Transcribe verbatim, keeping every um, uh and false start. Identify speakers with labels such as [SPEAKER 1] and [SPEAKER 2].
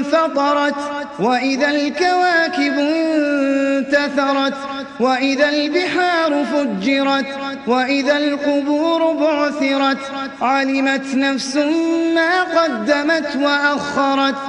[SPEAKER 1] فطرت وإذا الكواكب انتثرت وإذا البحار فجرت وإذا القبور بعثرت علمت نفس ما قدمت وأخرت